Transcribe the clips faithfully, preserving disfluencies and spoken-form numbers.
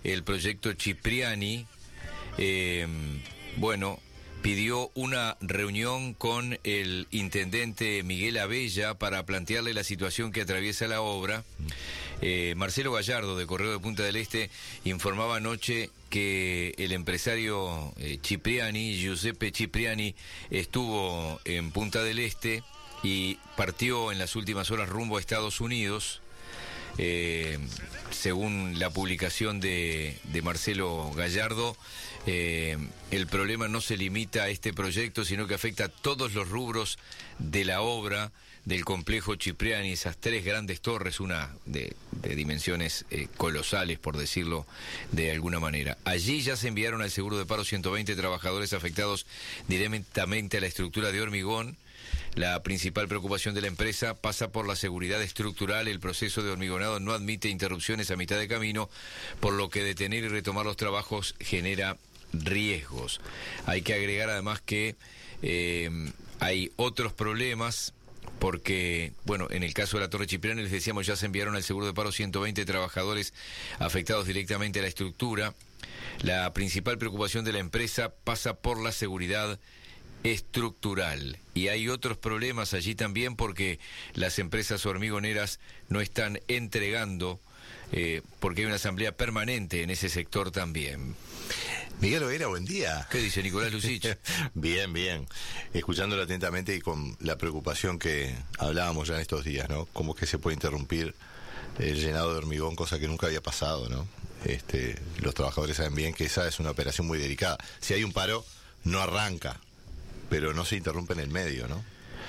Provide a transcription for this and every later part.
el proyecto Cipriani, eh, bueno, pidió una reunión con el intendente Miguel Abella para plantearle la situación que atraviesa la obra. Eh, Marcelo Gallardo, de Correo de Punta del Este, informaba anoche que el empresario eh, Cipriani, Giuseppe Cipriani, estuvo en Punta del Este y partió en las últimas horas rumbo a Estados Unidos. Eh, según la publicación de, de Marcelo Gallardo, eh, el problema no se limita a este proyecto, sino que afecta a todos los rubros de la obra del complejo Cipriani, esas tres grandes torres, una de, de dimensiones eh, colosales, por decirlo de alguna manera. Allí ya se enviaron al seguro de paro ciento veinte trabajadores afectados directamente a la estructura de hormigón. La principal preocupación de la empresa pasa por la seguridad estructural. El proceso de hormigonado no admite interrupciones a mitad de camino, por lo que detener y retomar los trabajos genera riesgos. Hay que agregar además que eh, hay otros problemas, porque, bueno, en el caso de la Torre Cipriani, les decíamos, ya se enviaron al seguro de paro ciento veinte trabajadores afectados directamente a la estructura. La principal preocupación de la empresa pasa por la seguridad estructural, y hay otros problemas allí también, porque las empresas hormigoneras no están entregando, eh, porque hay una asamblea permanente en ese sector también. Miguel Oguera, buen día. ¿Qué dice Nicolás Lucich? Bien, bien. Escuchándolo atentamente y con la preocupación que hablábamos ya en estos días, ¿no? Cómo que se puede interrumpir el llenado de hormigón, cosa que nunca había pasado, ¿no? Este, los trabajadores saben bien que esa es una operación muy delicada. Si hay un paro, no arranca, pero no se interrumpe en el medio, ¿no?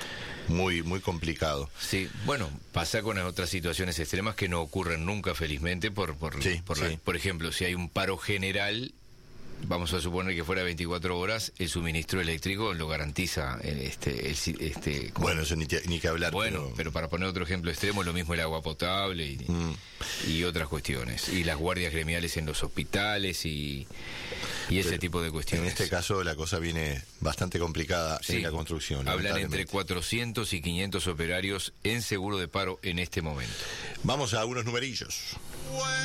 Muy, muy complicado. Sí, bueno, pasa con otras situaciones extremas que no ocurren nunca, felizmente, por, por, sí, por, sí. La, por ejemplo, si hay un paro general, vamos a suponer que fuera veinticuatro horas, el suministro eléctrico lo garantiza este, el, este bueno, eso ni, te, ni que hablar. Bueno, pero... pero para poner otro ejemplo extremo, lo mismo el agua potable y, mm. y otras cuestiones, y las guardias gremiales en los hospitales y, y ese pero, tipo de cuestiones. En este caso la cosa viene bastante complicada sí. en la construcción. Hablan entre cuatrocientos y quinientos operarios en seguro de paro en este momento. Vamos a unos numerillos.